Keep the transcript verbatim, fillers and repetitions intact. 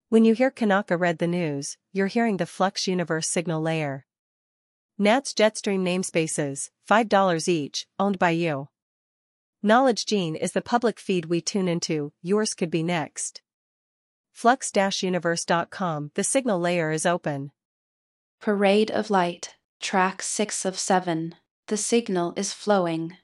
When you hear Kanaka read the news, you're hearing the Flux Universe signal layer. N A T's Jetstream namespaces, five dollars each, owned by you. Knowledge Gene is the public feed we tune into, yours could be next. flux universe dot com, the signal layer is open. Parade of Light, track six of seven. The signal is flowing.